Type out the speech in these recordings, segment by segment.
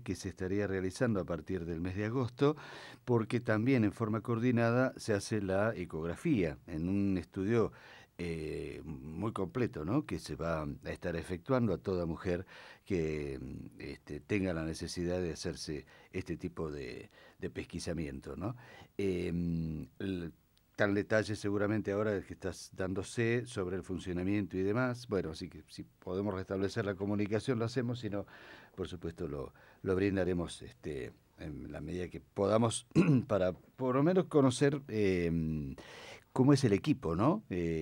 que se estaría realizando a partir del mes de agosto, porque también en forma coordinada se hace la ecografía en un estudio muy completo, ¿no? Que se va a estar efectuando a toda mujer que tenga la necesidad de hacerse este tipo de pesquisamiento, ¿no? Tal detalle seguramente ahora que estás dándose sobre el funcionamiento y demás. Bueno, así que si podemos restablecer la comunicación lo hacemos, si no, por supuesto lo brindaremos en la medida que podamos para por lo menos conocer cómo es el equipo, ¿no?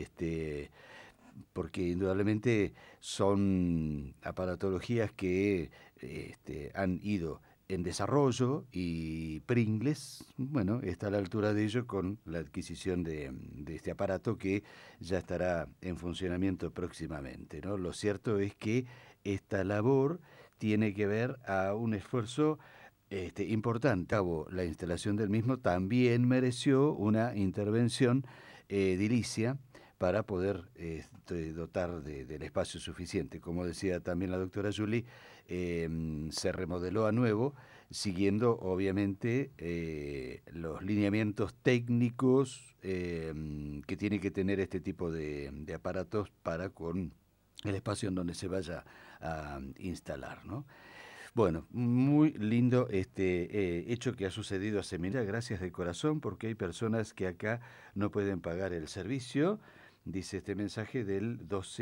Porque indudablemente son aparatologías que han ido en desarrollo y Pringles, bueno, está a la altura de ello con la adquisición de este aparato que ya estará en funcionamiento próximamente, ¿no? Lo cierto es que esta labor tiene que ver a un esfuerzo importante. Cabo, la instalación del mismo también mereció una intervención edilicia para poder dotar del espacio suficiente. Como decía también la doctora Julie, se remodeló a nuevo, siguiendo obviamente los lineamientos técnicos que tiene que tener este tipo de aparatos para con el espacio en donde se vaya a instalar, ¿no? Bueno, muy lindo este hecho que ha sucedido hace mira, gracias de corazón, porque hay personas que acá no pueden pagar el servicio, dice este mensaje del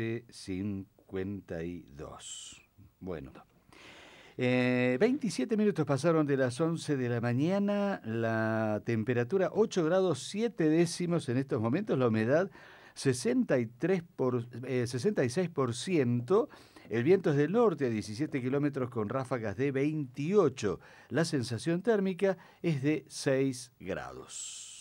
1252. Bueno, 27 minutos pasaron de las 11 de la mañana, la temperatura 8 grados 7 décimos en estos momentos, la humedad 66%, el viento es del norte a 17 kilómetros con ráfagas de 28, la sensación térmica es de 6 grados.